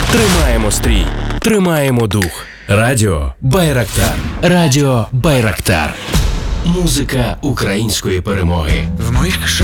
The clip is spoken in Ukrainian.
Тримаємо стрій, тримаємо дух. Радіо Байрактар. Радіо Байрактар. Музика української перемоги. В моїх